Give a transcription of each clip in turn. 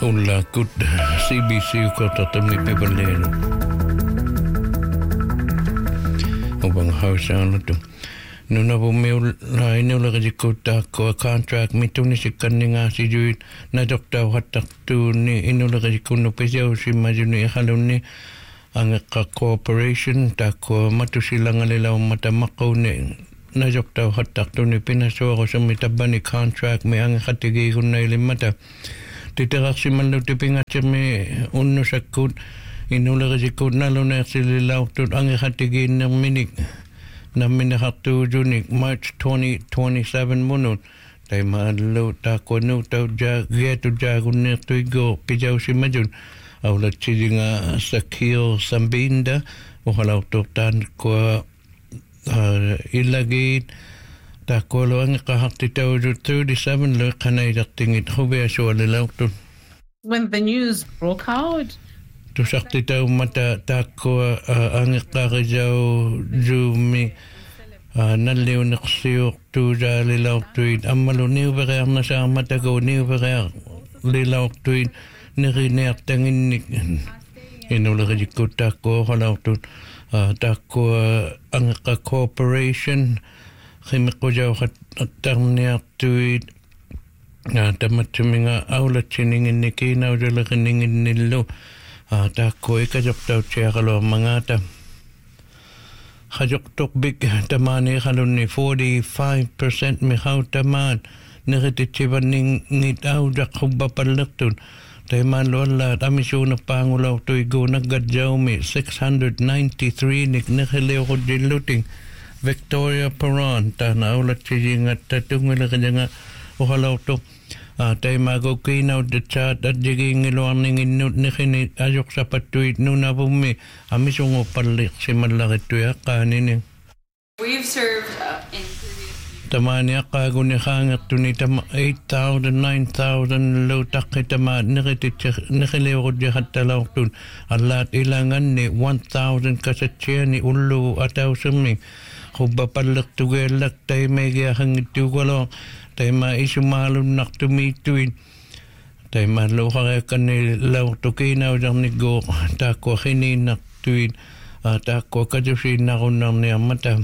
Ulla good CBC kota tamni pebaleno. Obang hausa tu. Nuna po may ino lagi kota ko contract mituni si kaninga si juit na doktor hatak tu ni ino lagi kuno pesyaw si majuni halon ni ang corporation ta ko matusilang alilaw matamakaw ni na doktor hatak tu ni pinaso ko sa mitabani contract may ang katigi ko na ilimata. Titerak si man tipinga me unno sakut inula kasi ko nalo na sililaw tut ang hatigin ng minik na minahatu junik March 2027 munot tay maadlo ta ko no ta geto jagun to go pijaw si majun awla chidinga sakio sambinda o halaw to tan ko ilagit ta ko lo ang kahakti taw 37 lo kanay datingit hobe so alaw to when the news broke out to sakti taw mata ta ko ang kakajaw jumi naliw naksiyo to jalilaw tuid amalo niw berer na sa mata ko niw berer lilaw tuid niriner tangin inula ko ta ko halaw to ta ko ang corporation Khimiko jaw tarniak tuid tamatsuminga awlat siningin ni kinaw jala kaningin nilo tako ikajok taw tiyakalo mangata khajok tok big tamani khalun ni 45% mihaw taman niritichiban ngit aw jak hubba palaktun tayman lola tamisyo na pangulaw tuigo naggadjaw mi 693 nik nakhiliw ko diluting Victoria Peron ta na ulat siya nga tatungil ka nga uhalaw to tay mago kinaw de chat at jiging iluang ningin nut ni kini ayok sa patuit nuna bumi amisong upalik si malakit tuya kanin we've served in tamani akago ni hangat to ni 8,000 9,000 low takit tama nikiliw ko diya talaw tun alat ilangan ni 1,000 kasatsia ni ulo ataw suming Kuba palak tugelak tay mega hangit tugalo tay maisumalon nak tumituin tay malo kan ni law tukinaw jang ni go ta ko khinin nak tuin ta ko kajusin na ko nang ni amata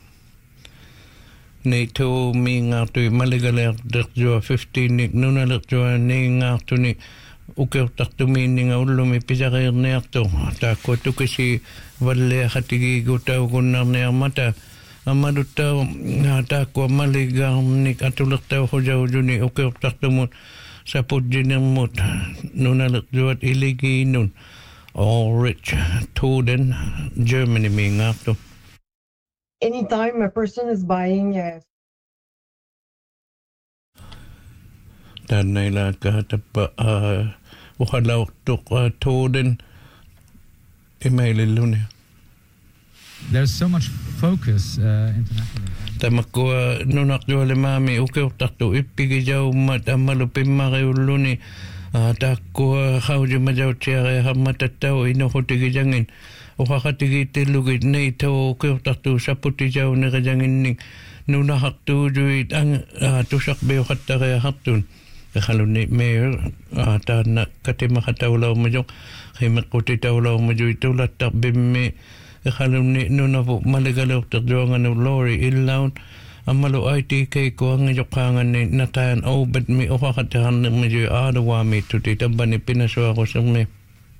ni to mi nga tu maligaler dak jo 15 nik nuna lak jo ni nga tu ni uke tak tu mi ni nga ulo mi pijarir ni akto ta ko tu kasi walle hatigi go taw ko nang ni amata amado taw ta ko maligang ni katulak taw ho jaw juni okay tak tumot sa pudjin ng mot nuna lakjuat iligi nun all rich Toden Germany mi nga to anytime a person is buying tan naila ka tapa uhalaw tok Toden email lunia. There's so much focus internationally. Tamako nunak jo le mami uke takto ipigi jau mat amalu pimare uluni takko khawje majaw chere hamata taw ino khotigi jangin o khakatigi telugit nei taw uke takto saputi jau ne jangin ni nuna haktu juit ang tusak be khattare hattun khaluni mayor ta na katima khatawlaw majok khimakoti tawlaw majuy tulat tak bimme Khalum ni nuna po maligalaw takjuangan ng lorry ilaw amalo ITK ko ang yokangan ni natayan bet mi okakatahan ng medyo adawa mi tutitaba ni pinaswa ko sa mi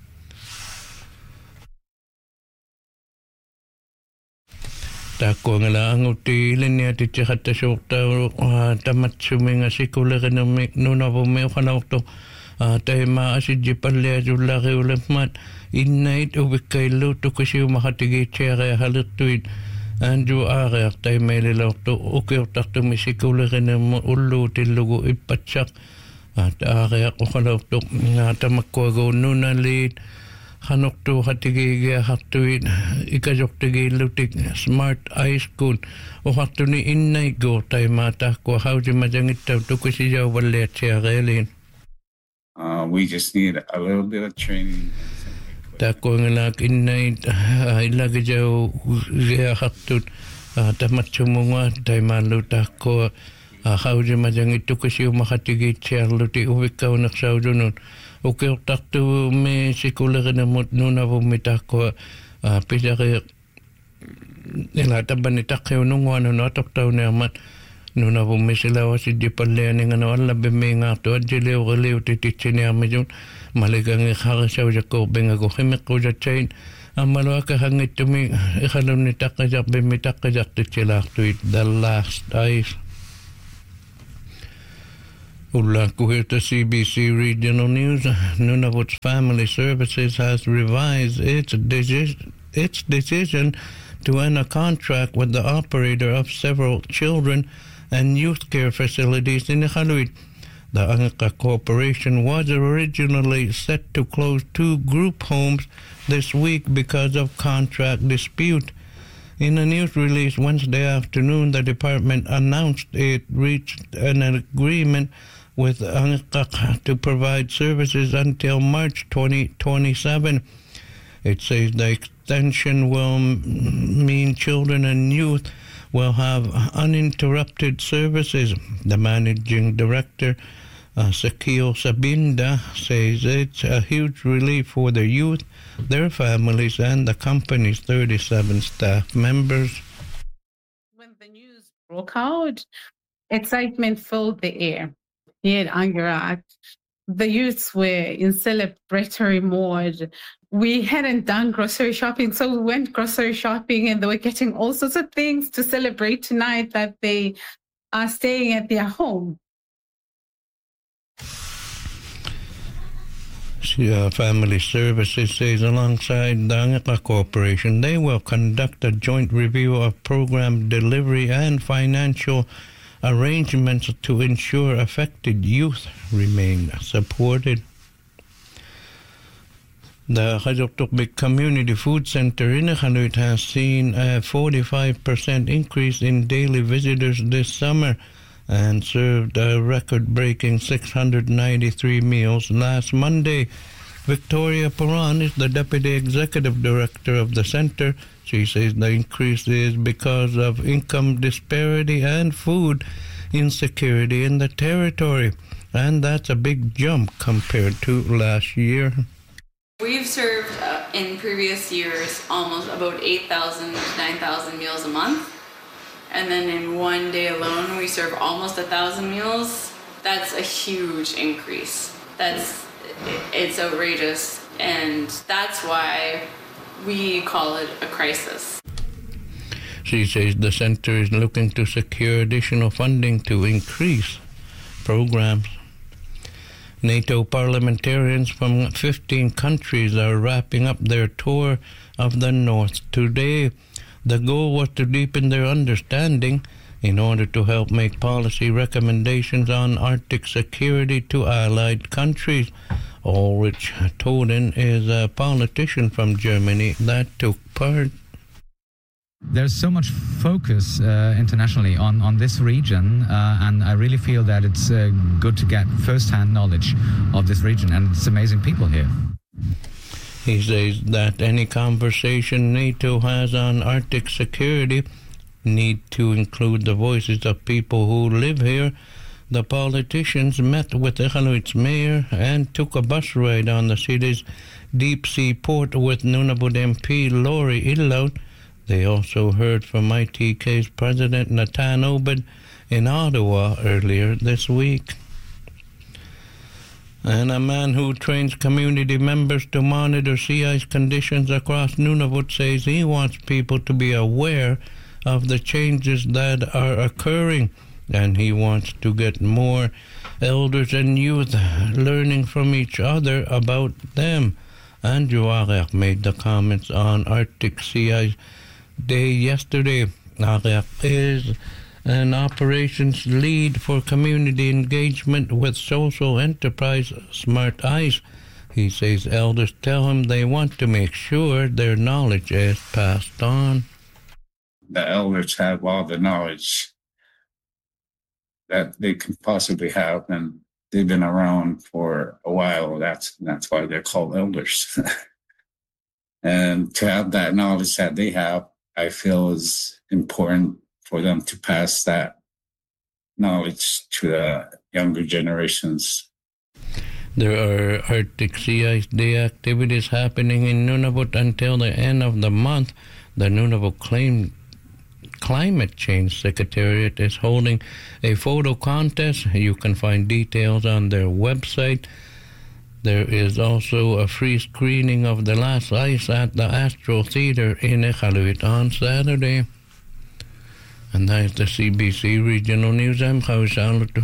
tako nga lang utilin niya titsakata syukta tamat suminga sikula ka ng nuna po mi okalaw to tayo maasidji palya julaki ulit mat innait ubikay luto kasi makatigi chere halituit anju are tayo may lilaw to ukiw takto misikula ka na ulo tilugo ipatsak at are ukalaw to nga tamakwago nunalit hanok to hatigi hatuit ikajok tigi lutik smart high school o hatu ni innait go tayo mata ko hawji majangit tayo to kasi jaw wala chere lin we just need a little bit of training. Tako nga kinay ilagi jaw hatut tamat sumunga tay malu tako Hauja majangi tukasi umakatigi Charlotte uwikaw naksaudunon. Uke taktu me sikula na mut nuna bumitako pisaki ilataban ni takyo nungwano no taktaw na amat nuna bumisilaw si dipalyan nga no ala biminga to adjiliw galiw tititsin niya medyon maligang ikakasaw sa ko benga ko himik ko sa chain amalo ka hangit tumi ikalon ni takajak bimitakajak titsilak to it the last ice. Ulla Kuhirta CBC Regional News. Nunavut's Family Services has revised its decision to end a contract with the operator of several children and youth care facilities in Iqaluit. The Angka Corporation was originally set to close 2 group homes this week because of contract dispute. In a news release Wednesday afternoon, the department announced it reached an agreement with Angka to provide services until March 2027. It says the extension will mean children and youth will have uninterrupted services. The managing director, Sakil Sabinda, says it's a huge relief for the youth, their families, and the company's 37 staff members. When the news broke out, excitement filled the air. Here at Angarat, the youths were in celebratory mode. We hadn't done grocery shopping, so we went grocery shopping and they were getting all sorts of things to celebrate tonight that they are staying at their home. Family Services says alongside the Angka Corporation, they will conduct a joint review of program delivery and financial arrangements to ensure affected youth remain supported. The Khajoktukbik Community Food Center in Iqaluit has seen a 45% increase in daily visitors this summer and served a record-breaking 693 meals last Monday. Victoria Paran is the Deputy Executive Director of the center. She says the increase is because of income disparity and food insecurity in the territory, and that's a big jump compared to last year. We've served in previous years almost about 8,000 to 9,000 meals a month. And then in one day alone, we serve almost 1,000 meals. That's a huge increase. It's outrageous. And that's why we call it a crisis. She says the center is looking to secure additional funding to increase programs. NATO parliamentarians from 15 countries are wrapping up their tour of the North today. The goal was to deepen their understanding in order to help make policy recommendations on Arctic security to allied countries. Ulrich Toden is a politician from Germany that took part. There's so much focus internationally on this region, and I really feel that it's good to get first-hand knowledge of this region, and it's amazing people here. He says that any conversation NATO has on Arctic security need to include the voices of people who live here. The politicians met with Iqaluit's mayor and took a bus ride on the city's deep-sea port with Nunavut MP Lori Illaut. They also heard from ITK's President Natan Obed in Ottawa earlier this week. And a man who trains community members to monitor sea ice conditions across Nunavut says he wants people to be aware of the changes that are occurring, and he wants to get more elders and youth learning from each other about them. Andrew Ariak made the comments on Arctic Sea Ice Day yesterday. Ariak is an operations lead for community engagement with social enterprise Smart Ice. He says elders tell him they want to make sure their knowledge is passed on. The elders have all the knowledge that they can possibly have, and they've been around for a while. That's why they're called elders. And to have that knowledge that they have, I feel is important for them to pass that knowledge to the younger generations. There are Arctic Sea Ice Day activities happening in Nunavut until the end of the month. The Nunavut Climate Change Secretariat is holding a photo contest. You can find details on their website. There is also a free screening of The Last Ice at the Astro Theatre in Iqaluit on Saturday. And that is the CBC Regional News. I'm Kawisa.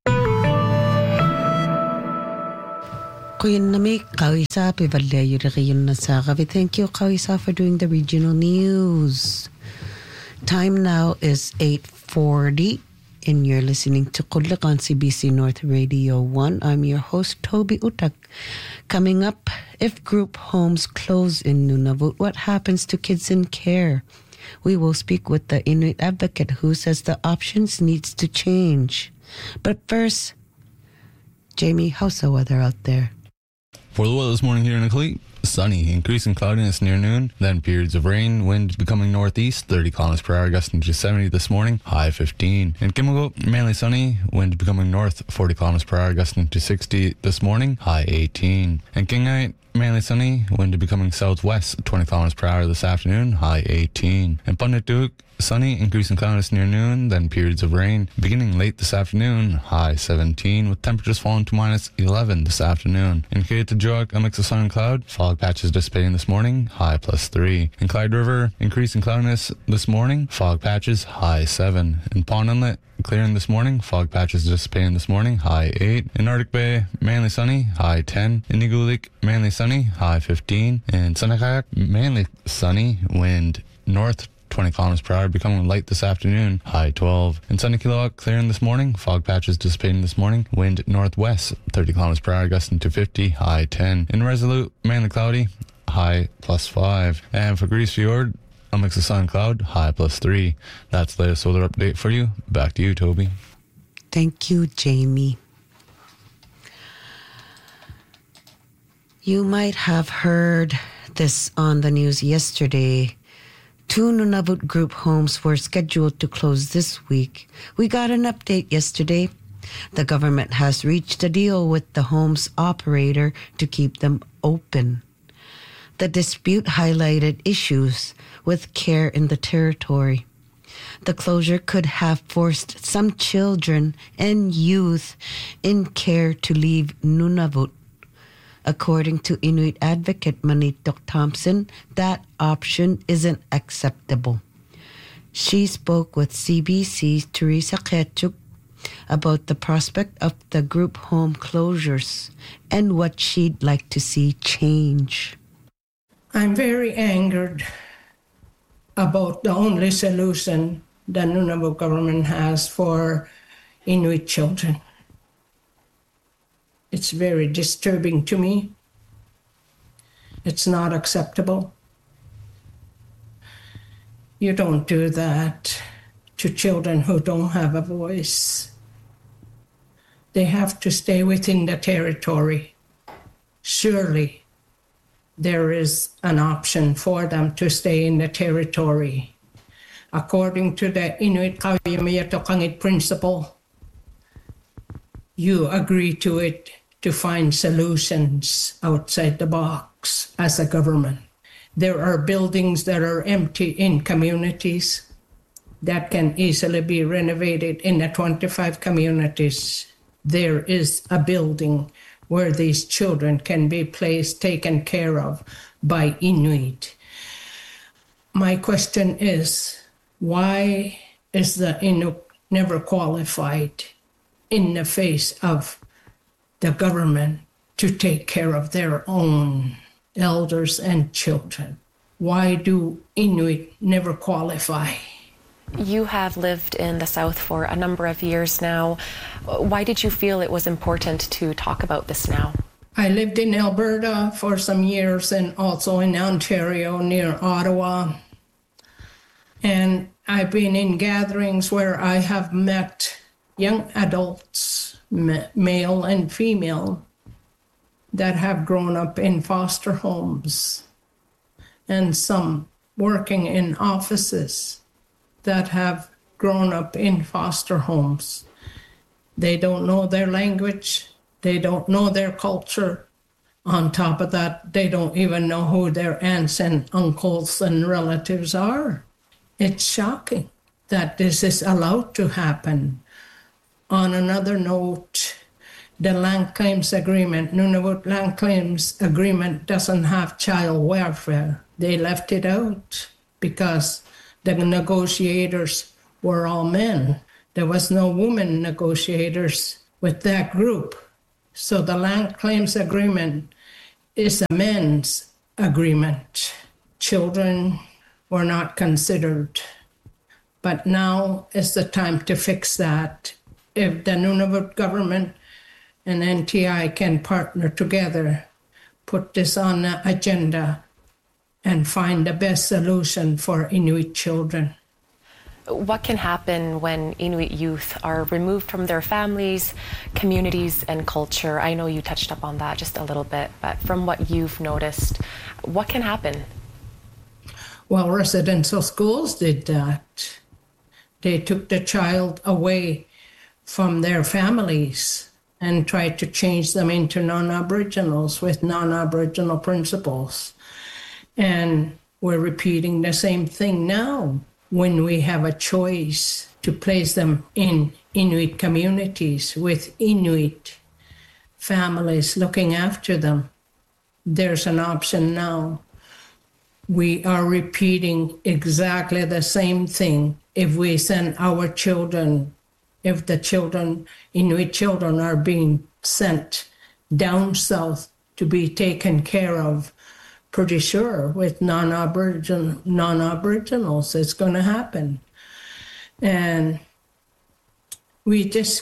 Thank you, Kawisa, for doing the regional news. Time now is 8:40, and you're listening to Kulak on CBC North Radio 1. I'm your host, Toby Utak. Coming up, if group homes close in Nunavut, what happens to kids in care? We will speak with the Inuit advocate who says the options needs to change. But first, Jamie, how's the weather out there? For the weather this morning here in Iqaluit, sunny, increasing cloudiness near noon, then periods of rain, wind becoming northeast, 30 kilometers per hour, gusting to 70 this morning, high 15. In Kimilgo, mainly sunny, wind becoming north, 40 kilometers per hour, gusting to 60 this morning, high 18. In Kingite, mainly sunny, wind becoming southwest, 20 kilometers per hour this afternoon, high 18. In Punituk, sunny, increasing cloudiness near noon, then periods of rain, beginning late this afternoon, high 17, with temperatures falling to minus 11 this afternoon. In Kaitajoak, a mix of sun and cloud, fog patches dissipating this morning, high plus 3. In Clyde River, increasing cloudiness this morning, fog patches, high 7. In Pond Inlet, clearing this morning, fog patches dissipating this morning, high 8. In Arctic Bay, mainly sunny, high 10. In Nigulik, mainly sunny, high 15. In Sanakayak, mainly sunny, wind north 20 kilometers per hour, becoming light this afternoon, high 12. In Sunny Kilowog, clearing this morning, fog patches dissipating this morning, wind northwest 30 kilometers per hour, gusting to 50, high 10. In Resolute, mainly cloudy, high plus 5. And for Grise Fjord, a mix of sun and cloud, high plus 3. That's the latest weather update for you. Back to you, Toby. Thank you, Jamie. You might have heard this on the news yesterday. 2 Nunavut group homes were scheduled to close this week. We got an update yesterday. The government has reached a deal with the home's operator to keep them open. The dispute highlighted issues with care in the territory. The closure could have forced some children and youth in care to leave Nunavut. According to Inuit advocate Manitok Thompson, that option isn't acceptable. She spoke with CBC's Teresa Ketchuk about the prospect of the group home closures and what she'd like to see change. I'm very angered about the only solution the Nunavut government has for Inuit children. It's very disturbing to me. It's not acceptable. You don't do that to children who don't have a voice. They have to stay within the territory. Surely there is an option for them to stay in the territory. According to the Inuit Kawiyamiyatokangit principle, you agree to it to find solutions outside the box as a government. There are buildings that are empty in communities that can easily be renovated. In the 25 communities, there is a building where these children can be placed, taken care of by Inuit. My question is, why is the Inuk never qualified in the face of the government to take care of their own elders and children? Why do Inuit never qualify? You have lived in the South for a number of years now. Why did you feel it was important to talk about this now? I lived in Alberta for some years and also in Ontario near Ottawa. And I've been in gatherings where I have met young adults, male and female, that have grown up in foster homes, and some working in offices that have grown up in foster homes. They don't know their language. They don't know their culture. On top of that, they don't even know who their aunts and uncles and relatives are. It's shocking that this is allowed to happen. On another note, the Land Claims Agreement, Nunavut Land Claims Agreement doesn't have child welfare. They left it out because the negotiators were all men. There was no women negotiators with that group. So the Land Claims Agreement is a men's agreement. Children were not considered. But now is the time to fix that. If the Nunavut government and NTI can partner together, put this on the agenda, and find the best solution for Inuit children. What can happen when Inuit youth are removed from their families, communities, and culture? I know you touched up on that just a little bit, but from what you've noticed, what can happen? Well, residential schools did that. They took the child away from their families and tried to change them into non-Aboriginals with non-Aboriginal principles. And we're repeating the same thing now when we have a choice to place them in Inuit communities with Inuit families looking after them. There's an option now. We are repeating exactly the same thing. If we send our children, if the children, Inuit children, are being sent down south to be taken care of, pretty sure with non-Aboriginals, it's going to happen. And it just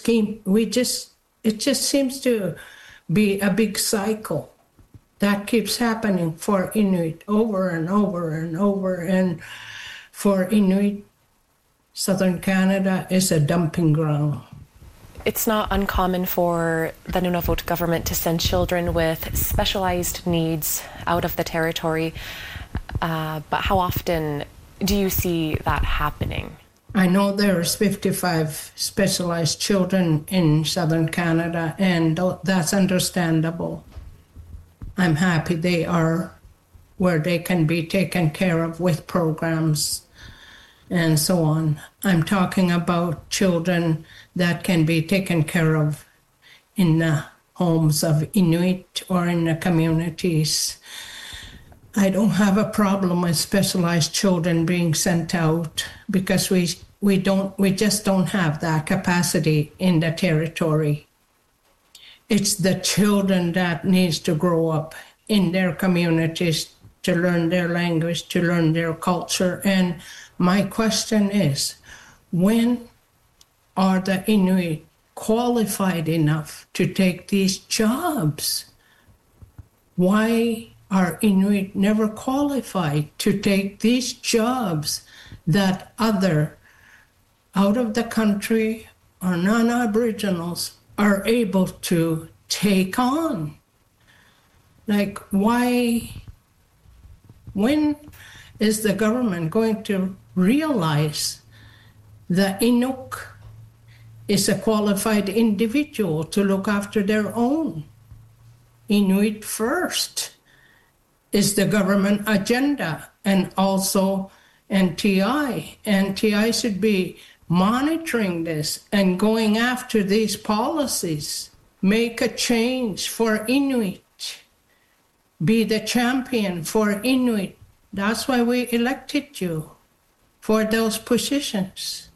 seems to be a big cycle that keeps happening for Inuit over and over and over. And for Inuit, Southern Canada is a dumping ground. It's not uncommon for the Nunavut government to send children with specialized needs out of the territory, but how often do you see that happening? I know there's 55 specialized children in Southern Canada, and that's understandable. I'm happy they are where they can be taken care of with programs and so on. I'm talking about children that can be taken care of in the homes of Inuit or in the communities. I don't have a problem with specialized children being sent out because we just don't have that capacity in the territory. It's the children that needs to grow up in their communities to learn their language, to learn their culture. And my question is, when are the Inuit qualified enough to take these jobs? Why are Inuit never qualified to take these jobs that other out of the country or non-Aboriginals are able to take on? Like, why? When is the government going to realize the Inuk is a qualified individual to look after their own? Inuit first is the government agenda, and also NTI. NTI should be monitoring this and going after these policies. Make a change for Inuit. Be the champion for Inuit. That's why we elected you for those positions.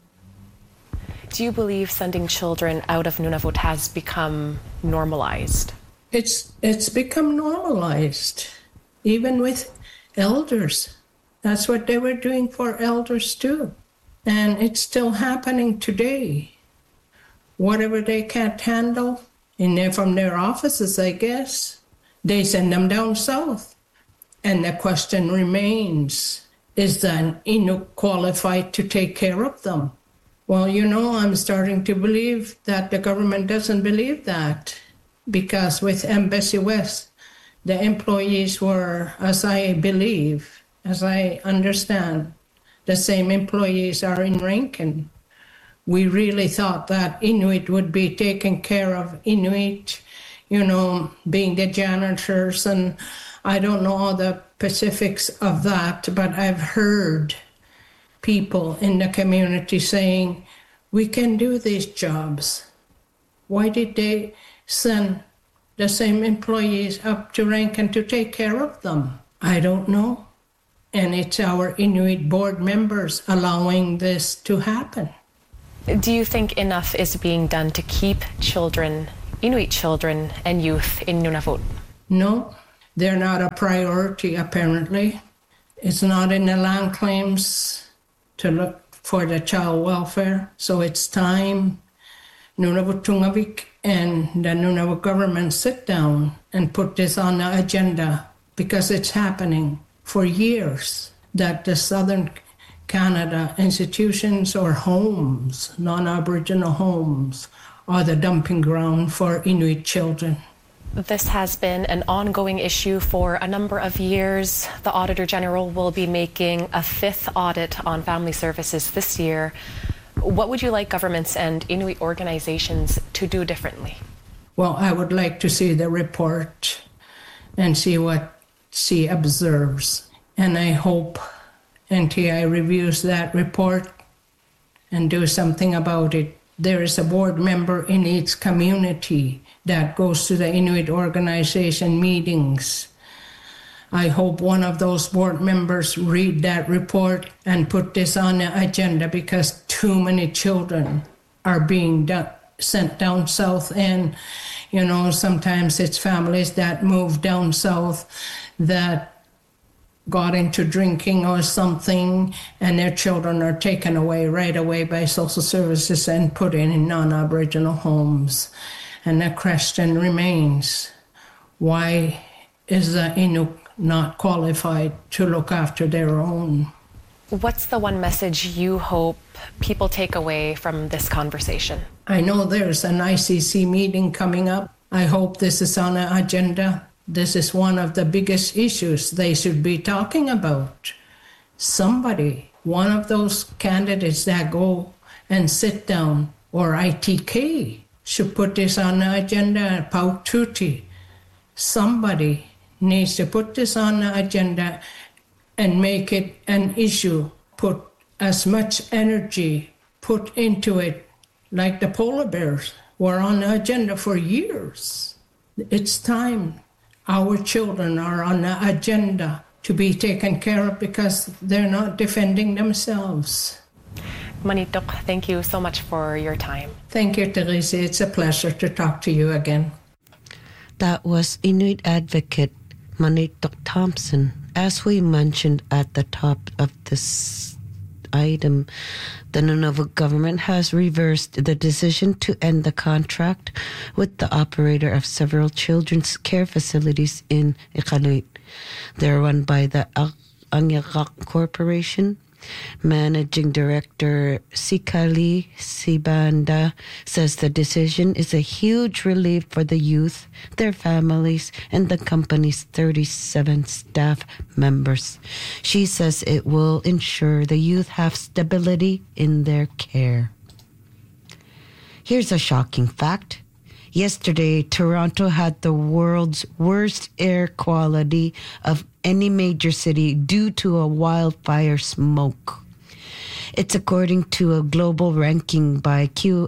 Do you believe sending children out of Nunavut has become normalized? It's become normalized, even with elders. That's what they were doing for elders too. And it's still happening today. Whatever they can't handle from their offices, I guess, they send them down south. And the question remains, is the Inuk qualified to take care of them? Well, I'm starting to believe that the government doesn't believe that, because with Embassy West, the employees were, as I understand, the same employees are in Rankin, We really thought that Inuit would be taking care of Inuit, you know, being the janitors, and I don't know all the specifics of that, but I've heard people in the community saying, we can do these jobs. Why did they send the same employees up to Rankin to take care of them? I don't know. And it's our Inuit board members allowing this to happen. Do you think enough is being done to keep children, Inuit children and youth in Nunavut? No, they're not a priority apparently. It's not in the land claims to look for the child welfare. So it's time Nunavut Tungavik and the Nunavut government sit down and put this on the agenda, because it's happening for years that the Southern Canada institutions or homes, non-Aboriginal homes, are the dumping ground for Inuit children. This has been an ongoing issue for a number of years. The Auditor General will be making a 5th audit on family services this year. What would you like governments and Inuit organizations to do differently? Well, I would like to see the report and see what she observes. And I hope NTI reviews that report and do something about it. There is a board member in each community that goes to the Inuit organization meetings. I hope one of those board members read that report and put this on the agenda, because too many children are being sent down south. And, you know, sometimes it's families that move down south that got into drinking or something, and their children are taken away right away by social services and put in non-Aboriginal homes. And the question remains, why is the Inuk not qualified to look after their own? What's the one message you hope people take away from this conversation? I know there's an ICC meeting coming up. I hope this is on the agenda. This is one of the biggest issues they should be talking about. Somebody, one of those candidates that go and sit down, or ITK, should put this on the agenda, Pauk Tuti. Somebody needs to put this on the agenda and make it an issue. Put as much energy put into it, like the polar bears were on the agenda for years. It's time. Our children are on the agenda to be taken care of, because they're not defending themselves. Manitok, thank you so much for your time. Thank you, Teresa. It's a pleasure to talk to you again. That was Inuit advocate Manitok Thompson. As we mentioned at the top of this item, the Nunavut government has reversed the decision to end the contract with the operator of several children's care facilities in Iqaluit. They're run by the Angyakak Corporation. Managing Director Sikali Sibanda says the decision is a huge relief for the youth, their families, and the company's 37 staff members. She says it will ensure the youth have stability in their care. Here's a shocking fact. Yesterday, Toronto had the world's worst air quality of any major city due to a wildfire smoke. It's according to a global ranking by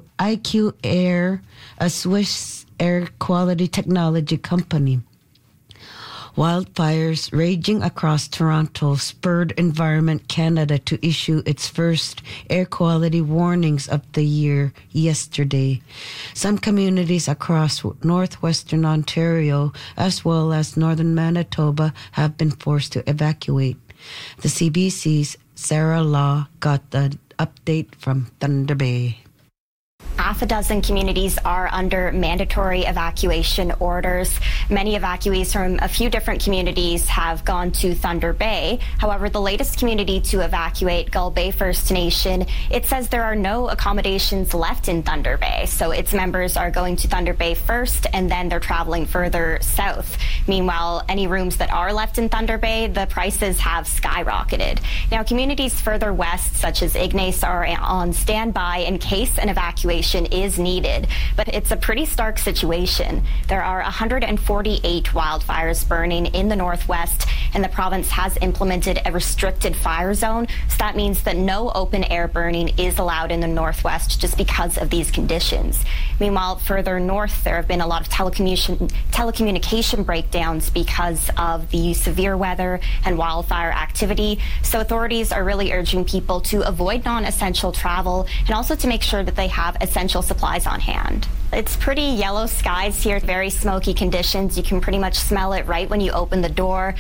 IQ Air, a Swiss air quality technology company. Wildfires raging across Toronto spurred Environment Canada to issue its first air quality warnings of the year yesterday. Some communities across northwestern Ontario, as well as northern Manitoba, have been forced to evacuate. The CBC's Sarah Law got the update from Thunder Bay. half a dozen communities are under mandatory evacuation orders. Many evacuees from a few different communities have gone to Thunder Bay. However, the latest community to evacuate, Gull Bay First Nation, it says there are no accommodations left in Thunder Bay. So its members are going to Thunder Bay first, and then they're traveling further south. Meanwhile, any rooms that are left in Thunder Bay, the prices have skyrocketed. Now, communities further west, such as Ignace, are on standby in case an evacuation is needed. But it's a pretty stark situation. There are 148 wildfires burning in the northwest, and the province has implemented a restricted fire zone. So that means that no open air burning is allowed in the northwest just because of these conditions. Meanwhile, further north, there have been a lot of telecommunication breakdowns because of the severe weather and wildfire activity. So authorities are really urging people to avoid non-essential travel and also to make sure that they have essential supplies on hand. It's pretty yellow skies here, very smoky conditions. You can pretty much smell it right when you open the door.